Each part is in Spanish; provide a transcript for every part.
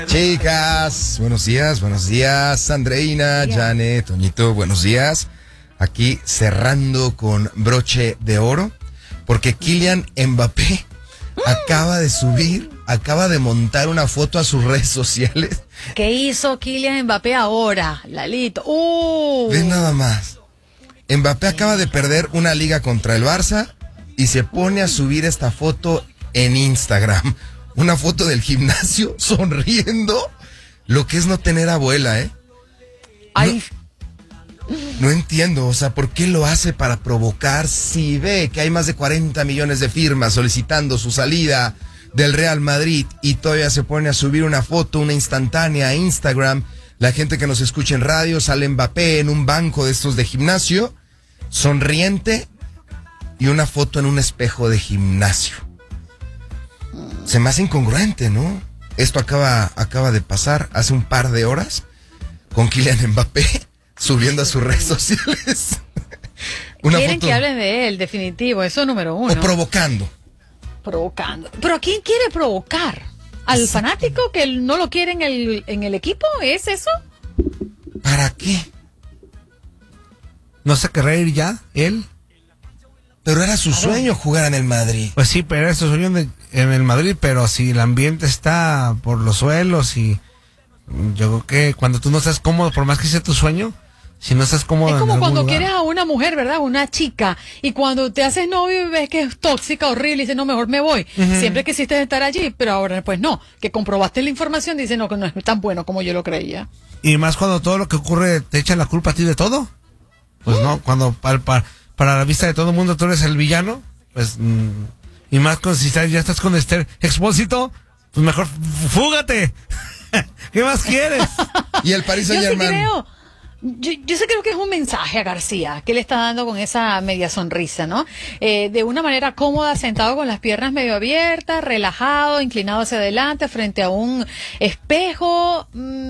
Chicas, buenos días, Andreina, Janet, Toñito, buenos días. Aquí cerrando con broche de oro, porque Kylian Mbappé acaba de montar una foto a sus redes sociales. ¿Qué hizo Kylian Mbappé ahora, Lalito? Ven nada más. Mbappé acaba de perder una liga contra el Barça y se pone a subir esta foto en Instagram. Una foto del gimnasio sonriendo. Lo que es no tener abuela, ¿eh? Ay. No entiendo, o sea, ¿por qué lo hace para provocar si ve que hay más de 40 millones de firmas solicitando su salida del Real Madrid y todavía se pone a subir una foto, una instantánea a Instagram? La gente que nos escucha en radio, sale Mbappé en un banco de estos de gimnasio, sonriente, y una foto en un espejo de gimnasio. Se me hace incongruente, ¿no? Esto acaba de pasar hace un par de horas con Kylian Mbappé subiendo a sus redes sociales. Quieren que hablen de él, definitivo, eso número uno. O provocando. ¿Pero a quién quiere provocar? ¿Al fanático que no lo quiere en el equipo? ¿Es eso? ¿Para qué? ¿No se querrá ir ya, él? Pero era su sueño jugar en el Madrid. Pues sí, pero era su sueño en el Madrid, pero si el ambiente está por los suelos y yo creo que cuando tú no estás cómodo, por más que sea tu sueño, si no estás cómodo es como en cuando lugar, quieres a una mujer, ¿verdad? Una chica, y cuando te haces novio y ves que es tóxica, horrible, y dices, no, mejor me voy. Siempre quisiste estar allí, pero ahora pues no, que comprobaste la información, dice, no, que no es tan bueno como yo lo creía. Y más cuando todo lo que ocurre te echan la culpa a ti de todo. Pues no, cuando para la vista de todo el mundo tú eres el villano, pues, y más si ya estás con Esther Expósito, pues mejor fúgate. ¿Qué más quieres? Y el Paris Saint-Germain. Yo sí creo que es un mensaje a García que le está dando con esa media sonrisa, ¿no? De una manera cómoda, sentado con las piernas medio abiertas, relajado, inclinado hacia adelante, frente a un espejo.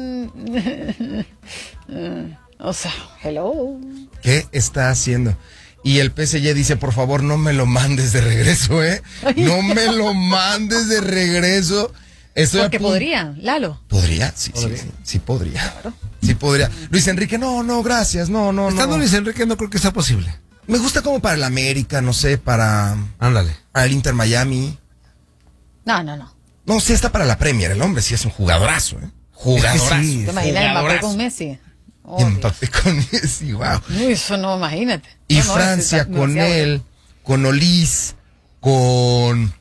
O sea, hello. ¿Qué está haciendo? Y el PSG dice, por favor, no me lo mandes de regreso, ¿eh? No me lo mandes de regreso. Porque podría, Lalo. ¿Podría? Sí podría. Claro. Sí podría. Luis Enrique, no, gracias, no. Estando Luis Enrique no creo que sea posible. Me gusta como para el América, no sé, para... Ándale. Para el Inter Miami. No. No, sí está para la Premier, el hombre sí es un jugadorazo, ¿eh? Jugadorazo. Sí, ¿te imaginas Mbappé con Messi? Mbappé con Messi, wow. Uy, eso no, imagínate. Y Francia con él, con Olise, con...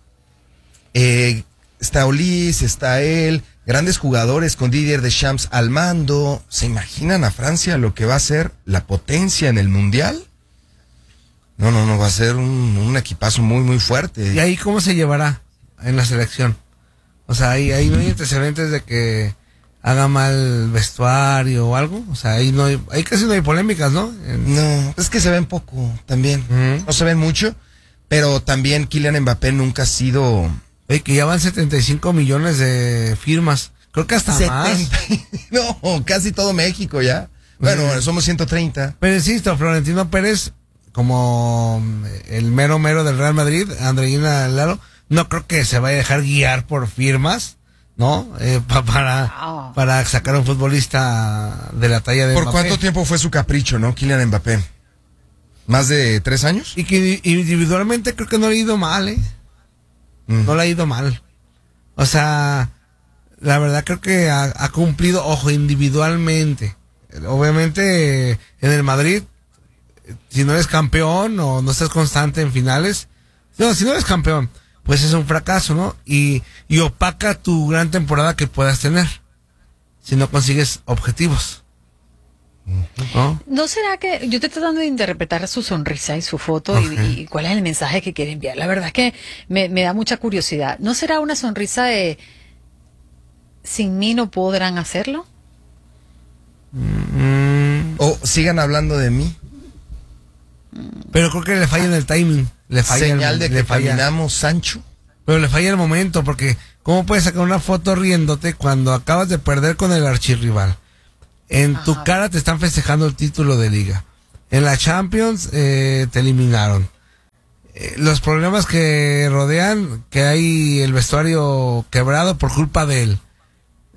está Olise, está él, grandes jugadores con Didier Deschamps al mando. ¿Se imaginan a Francia lo que va a ser la potencia en el Mundial? No, va a ser un equipazo muy, muy fuerte. ¿Y ahí cómo se llevará en la selección? O sea, ahí no hay antecedentes de que haga mal vestuario o algo. O sea, ahí casi no hay polémicas, ¿no? No, es que se ven poco también. No se ven mucho, pero también Kylian Mbappé nunca ha sido... que ya van 75 millones de firmas. Creo que hasta 70. Más. No, casi todo México ya. Bueno, somos 130. Pero insisto, Florentino Pérez, como el mero del Real Madrid, Andreina Lalo, no creo que se vaya a dejar guiar por firmas, ¿no? Para sacar a un futbolista de la talla de ¿Por Mbappé. cuánto tiempo fue su capricho, no? Kylian Mbappé. ¿Más de 3 años? Y que individualmente creo que no le ha ido mal, ¿eh? No le ha ido mal. O sea, la verdad creo que ha cumplido, ojo, individualmente. Obviamente en el Madrid, si no eres campeón o no estás constante en finales, no, si no eres campeón, pues es un fracaso, ¿no? Y opaca tu gran temporada que puedas tener si no consigues objetivos. ¿No será que yo estoy tratando de interpretar su sonrisa y su foto y cuál es el mensaje que quiere enviar? La verdad es que me da mucha curiosidad. ¿No será una sonrisa de sin mí no podrán hacerlo? O sigan hablando de mí. Pero creo que le falla en el timing. Le falla señal de que caminamos, Sancho. Pero le falla el momento, porque ¿cómo puedes sacar una foto riéndote cuando acabas de perder con el archirrival? En tu cara te están festejando el título de liga. En la Champions te eliminaron. Los problemas que rodean, que hay el vestuario quebrado por culpa de él.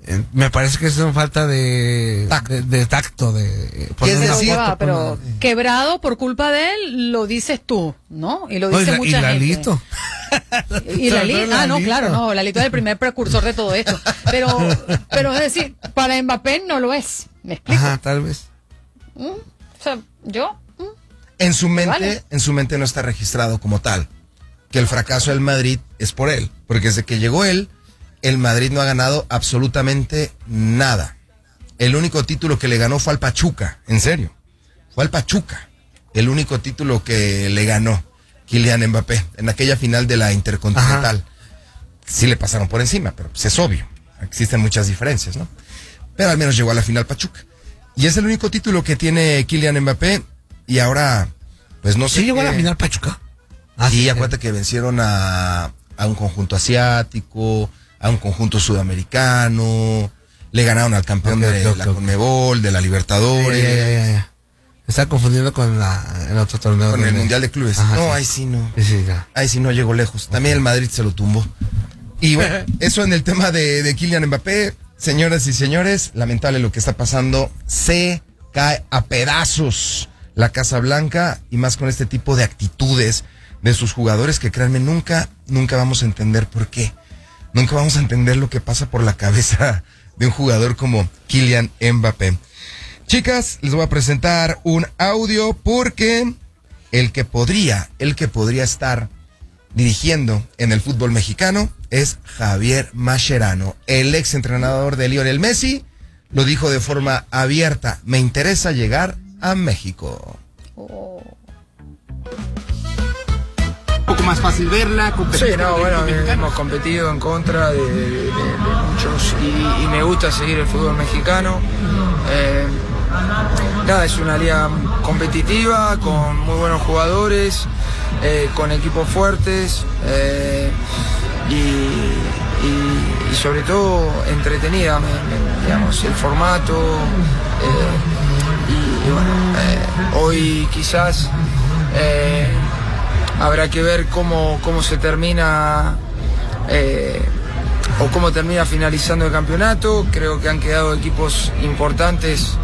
Me parece que es una falta de tacto. Es decir, pero quebrado por culpa de él, lo dices tú, ¿no? Y lo dice mucha gente. Lalito. Y Lalito. No, claro, no. Lalito es el primer precursor de todo esto. Pero es decir, para Mbappé no lo es. ¿Me explico? Ajá, tal vez. O sea, yo. En su mente no está registrado como tal que el fracaso del Madrid es por él, porque desde que llegó él, el Madrid no ha ganado absolutamente nada. El único título que le ganó fue al Pachuca, en serio. Fue al Pachuca. El único título que le ganó Kylian Mbappé en aquella final de la Intercontinental. Ajá. Sí le pasaron por encima, pero pues es obvio. Existen muchas diferencias, ¿no? Pero al menos llegó a la final Pachuca. Y es el único título que tiene Kylian Mbappé. Y ahora, pues no sé. ¿Sí llegó a la final Pachuca? Sí, acuérdate que vencieron a un conjunto asiático, a un conjunto sudamericano, le ganaron al campeón de la Conmebol, de la Libertadores. Ya. Me estaba confundiendo con el otro torneo. Con el Mundial de Clubes. Ajá, no, sí. ahí sí no. Sí, ya. Ahí sí no llegó lejos. También el Madrid se lo tumbó. Y bueno, eso en el tema de Kylian Mbappé. Señoras y señores, lamentable lo que está pasando. Se cae a pedazos la Casa Blanca, y más con este tipo de actitudes de sus jugadores que, créanme, nunca vamos a entender por qué. Nunca vamos a entender lo que pasa por la cabeza de un jugador como Kylian Mbappé. Chicas, les voy a presentar un audio porque el que podría estar dirigiendo en el fútbol mexicano es Javier Mascherano, el ex entrenador de Lionel Messi. Lo dijo de forma abierta: me interesa llegar a México. Un poco más fácil verla. Sí, no, bueno, hemos competido en contra de muchos y me gusta seguir el fútbol mexicano. Nada, es una liga competitiva, con muy buenos jugadores, con equipos fuertes y sobre todo entretenida, digamos, el formato. Y bueno, hoy quizás habrá que ver cómo se termina o cómo termina finalizando el campeonato. Creo que han quedado equipos importantes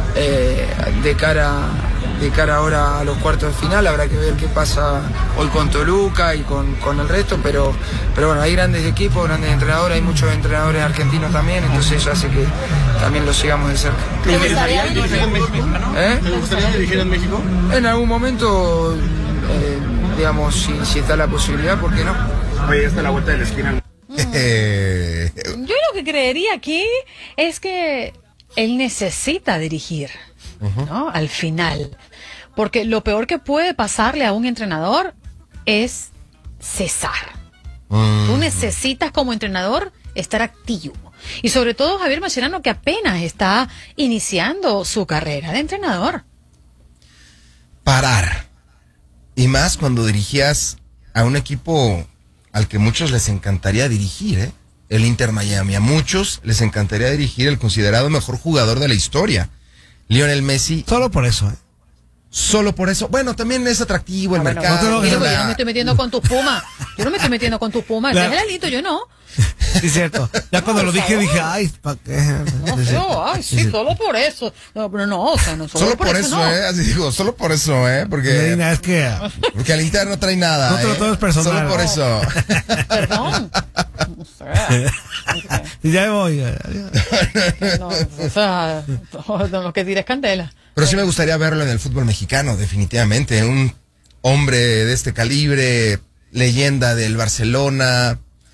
de cara ahora a los cuartos de final. Habrá que ver qué pasa hoy con Toluca y con el resto, pero bueno, hay grandes equipos, grandes entrenadores, hay muchos entrenadores argentinos también, entonces eso hace que también lo sigamos de cerca. ¿Te gustaría dirigir en México? ¿Te gustaría dirigir en México? En algún momento, digamos, si está la posibilidad, ¿por qué no? Oye, está la vuelta de la esquina. Yo lo que creería aquí es que él necesita dirigir, ¿no? Al final. Porque lo peor que puede pasarle a un entrenador es cesar. Tú necesitas como entrenador estar activo. Y sobre todo Javier Mascherano, que apenas está iniciando su carrera de entrenador. Parar. Y más cuando dirigías a un equipo al que muchos les encantaría dirigir, ¿eh? El Inter Miami. A muchos les encantaría dirigir el considerado mejor jugador de la historia, Lionel Messi. Solo por eso, ¿eh? Solo por eso. Bueno, también es atractivo el mercado. Yo no me estoy metiendo con tus Pumas. Yo no me estoy metiendo con tus Pumas. Es el alito, yo no. Sí, cierto. Ya cuando lo dije, ay, ¿para qué? Sí, solo por eso. No, o sea, no solo por eso, no. Así digo, solo por eso, porque es que porque al Inter no trae nada. No te lo tomes personal. Solo por eso. Perdón. No sé. Y ya voy. No, o sea, lo que tira es candela. Pero sí me gustaría verlo en el fútbol mexicano, definitivamente. Un hombre de este calibre, leyenda del Barcelona.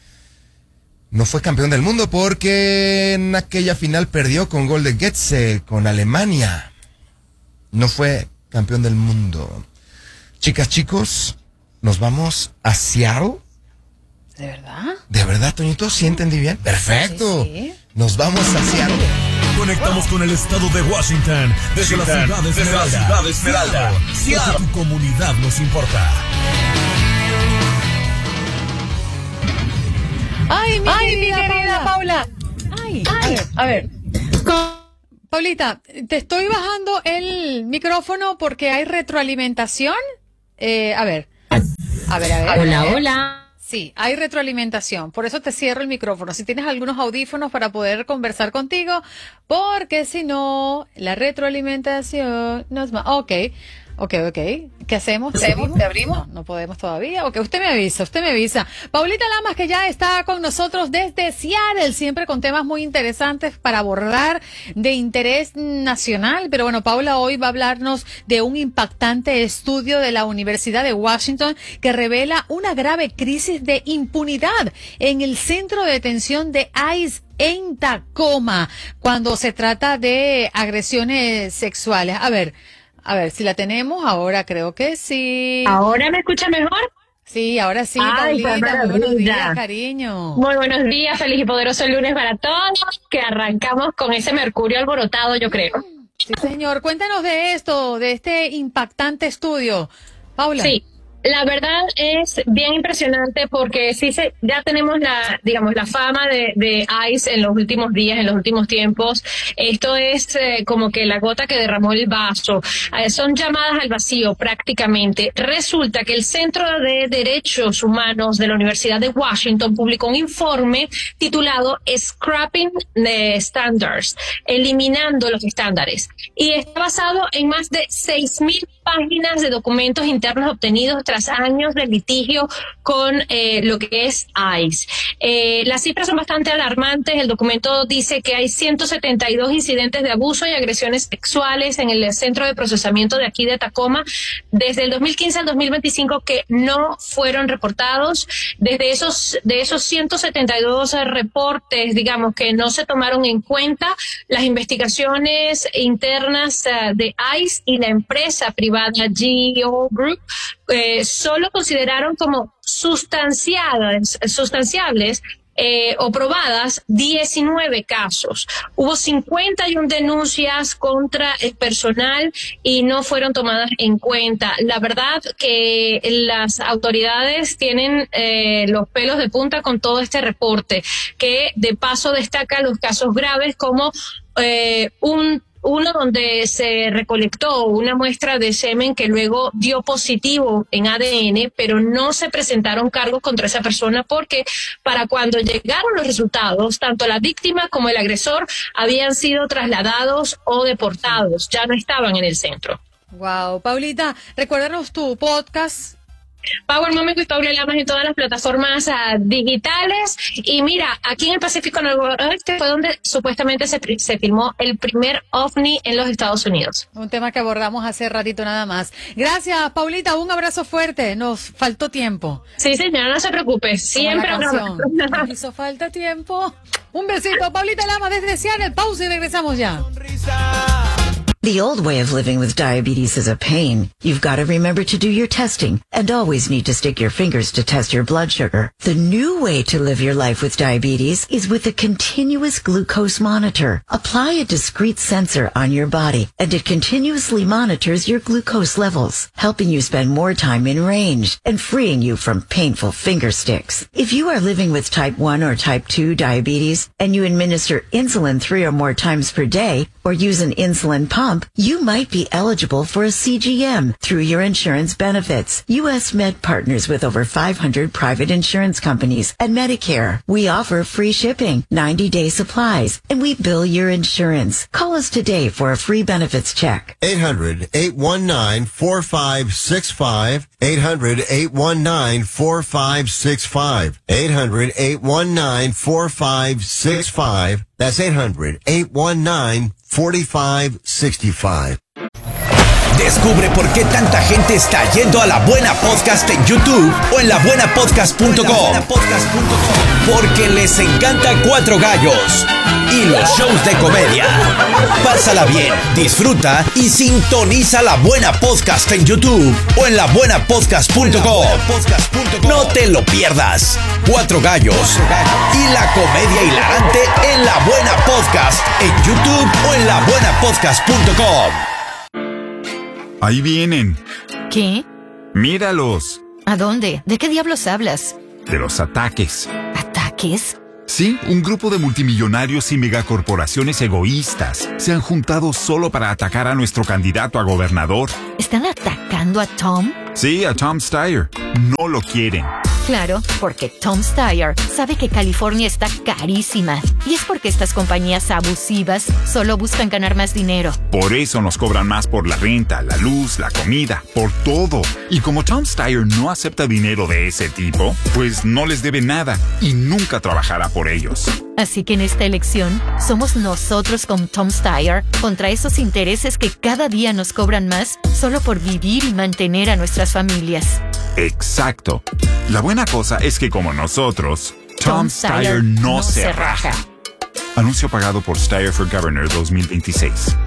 No fue campeón del mundo porque en aquella final perdió con gol de Götze con Alemania. No fue campeón del mundo. Chicas, chicos, nos vamos a Seattle. ¿De verdad? ¿De verdad, Toñito? ¿Sí entendí bien? ¡Perfecto! Sí. Nos vamos a Seattle. Conectamos con el estado de Washington desde la ciudad de Esmeralda. Porque tu comunidad nos importa. Ay, mi querida Paula. Ay, a ver. Paulita, te estoy bajando el micrófono porque hay retroalimentación. A ver. Hola. Sí, hay retroalimentación. Por eso te cierro el micrófono. Si tienes algunos audífonos para poder conversar contigo, porque si no, la retroalimentación no es más. Ok. ¿Qué hacemos? ¿Te abrimos? No podemos todavía. Ok, usted me avisa. Paulita Lamas, que ya está con nosotros desde Seattle, siempre con temas muy interesantes para abordar de interés nacional. Pero bueno, Paula hoy va a hablarnos de un impactante estudio de la Universidad de Washington que revela una grave crisis de impunidad en el centro de detención de ICE en Tacoma, cuando se trata de agresiones sexuales. A ver si la tenemos, ahora creo que sí. ¿Ahora me escucha mejor? Sí, ahora sí, Paulita, muy buenos días, cariño. Muy buenos días, feliz y poderoso lunes para todos, que arrancamos con ese mercurio alborotado, yo creo. Sí, señor, cuéntanos de esto, de este impactante estudio, Paula. Sí. La verdad es bien impresionante porque ya tenemos la fama de ICE en los últimos días, en los últimos tiempos. Esto es como que la gota que derramó el vaso. Son llamadas al vacío prácticamente. Resulta que el Centro de Derechos Humanos de la Universidad de Washington publicó un informe titulado Scrapping the Standards, eliminando los estándares. Y está basado en más de 6,000 páginas de documentos internos obtenidos tras años de litigio con lo que es ICE. Las cifras son bastante alarmantes. El documento dice que hay 172 incidentes de abuso y agresiones sexuales en el centro de procesamiento de aquí de Tacoma desde el 2015 al 2025 que no fueron reportados. De esos 172 reportes, digamos, que no se tomaron en cuenta, las investigaciones internas de ICE y la empresa privada GEO Group solo consideraron como sustanciables o probadas 19 casos. Hubo 51 denuncias contra el personal y no fueron tomadas en cuenta. La verdad que las autoridades tienen los pelos de punta con todo este reporte, que de paso destaca los casos graves como uno donde se recolectó una muestra de semen que luego dio positivo en ADN, pero no se presentaron cargos contra esa persona porque para cuando llegaron los resultados, tanto la víctima como el agresor habían sido trasladados o deportados, ya no estaban en el centro. Wow, Paulita, recuérdanos tu podcast. Power Moment with Paula Lamas en todas las plataformas digitales. Y mira, aquí en el Pacífico Noroeste fue donde supuestamente se filmó el primer OVNI en los Estados Unidos. Un tema que abordamos hace ratito nada más. Gracias, Paulita, un abrazo fuerte. Nos faltó tiempo. Sí, señora, no se preocupe. Siempre nos hizo falta tiempo. Un besito, Paulita Lamas desde Seattle. Pausa y regresamos ya. The old way of living with diabetes is a pain. You've got to remember to do your testing and always need to stick your fingers to test your blood sugar. The new way to live your life with diabetes is with a continuous glucose monitor. Apply a discrete sensor on your body and it continuously monitors your glucose levels, helping you spend more time in range and freeing you from painful finger sticks. If you are living with type 1 or type 2 diabetes and you administer insulin 3 or more times per day or use an insulin pump, you might be eligible for a CGM through your insurance benefits. U.S. Med partners with over 500 private insurance companies and Medicare. We offer free shipping, 90-day supplies, and we bill your insurance. Call us today for a free benefits check. 800-819-4565. 800-819-4565. 800-819-4565. That's 800-819-4565. Descubre por qué tanta gente está yendo a La Buena Podcast en YouTube o en labuenapodcast.com. Porque les encanta Cuatro Gallos y los shows de comedia. Pásala bien, disfruta y sintoniza La Buena Podcast en YouTube o en labuenapodcast.com. No te lo pierdas. Cuatro Gallos y la comedia hilarante en La Buena Podcast en YouTube o en labuenapodcast.com. Ahí vienen. ¿Qué? Míralos. ¿A dónde? ¿De qué diablos hablas? De los ataques. ¿Ataques? Sí, un grupo de multimillonarios y megacorporaciones egoístas se han juntado solo para atacar a nuestro candidato a gobernador. ¿Están atacando a Tom? Sí, a Tom Steyer. No lo quieren. Claro, porque Tom's Tire sabe que California está carísima. Y es porque estas compañías abusivas solo buscan ganar más dinero. Por eso nos cobran más por la renta, la luz, la comida, por todo. Y como Tom's Tire no acepta dinero de ese tipo, pues no les debe nada y nunca trabajará por ellos. Así que en esta elección, somos nosotros con Tom's Tire contra esos intereses que cada día nos cobran más solo por vivir y mantener a nuestras familias. Exacto. La buena cosa es que como nosotros, Tom's Tire no se raja. Anuncio pagado por Steyr for Governor 2026.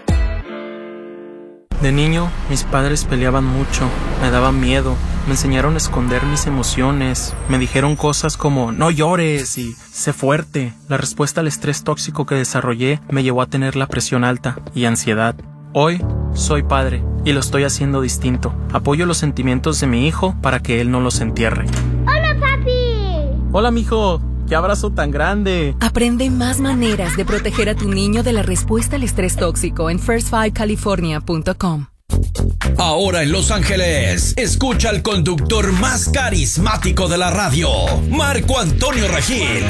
De niño, mis padres peleaban mucho, me daban miedo, me enseñaron a esconder mis emociones, me dijeron cosas como no llores y sé fuerte. La respuesta al estrés tóxico que desarrollé me llevó a tener la presión alta y ansiedad. Hoy soy padre y lo estoy haciendo distinto. Apoyo los sentimientos de mi hijo para que él no los entierre. ¡Hola, papi! Hola, mijo. ¡Qué abrazo tan grande! Aprende más maneras de proteger a tu niño de la respuesta al estrés tóxico en first5california.com. Ahora en Los Ángeles, escucha al conductor más carismático de la radio, Marco Antonio Regil.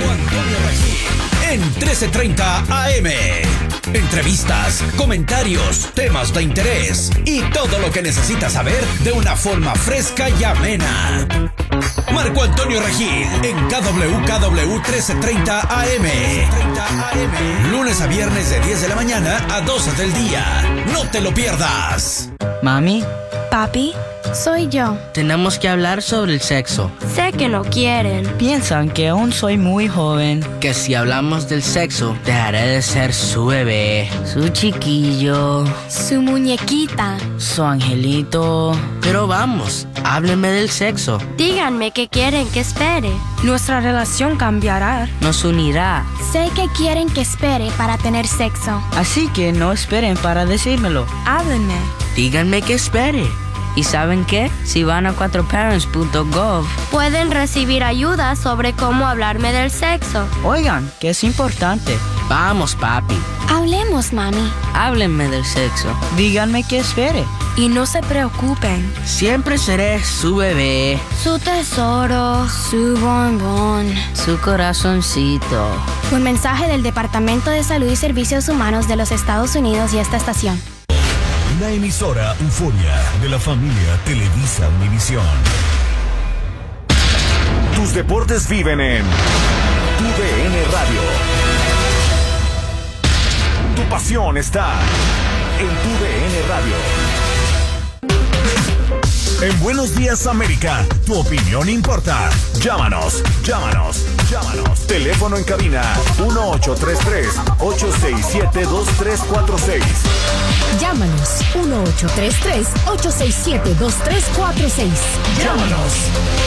En 1330 AM. Entrevistas, comentarios, temas de interés y todo lo que necesitas saber de una forma fresca y amena. Marco Antonio Regil en KWKW 1330 AM. Lunes a viernes de 10 de la mañana a 12 del día. No te lo pierdas. Mami. Papi, soy yo. Tenemos que hablar sobre el sexo. Sé que no quieren. Piensan que aún soy muy joven. Que si hablamos del sexo, dejaré de ser su bebé, su chiquillo, su muñequita, su angelito. Pero vamos, háblenme del sexo. Díganme qué quieren que espere. Nuestra relación cambiará. Nos unirá. Sé que quieren que espere para tener sexo. Así que no esperen para decírmelo. Háblenme. Díganme que espere. ¿Y saben qué? Si van a 4parents.gov, pueden recibir ayuda sobre cómo hablarme del sexo. Oigan, que es importante. Vamos, papi. Hablemos, mami. Háblenme del sexo. Díganme que espere. Y no se preocupen. Siempre seré su bebé, su tesoro, su bombón, su corazoncito. Un mensaje del Departamento de Salud y Servicios Humanos de los Estados Unidos y esta estación. Una emisora Euforia de la familia Televisa Univisión. Tus deportes viven en tu DN Radio. Tu pasión está en tu DN Radio. En Buenos Días América, tu opinión importa. Llámanos. Teléfono en cabina 1833-867-2346. Llámanos 1833-867-2346. Llámanos.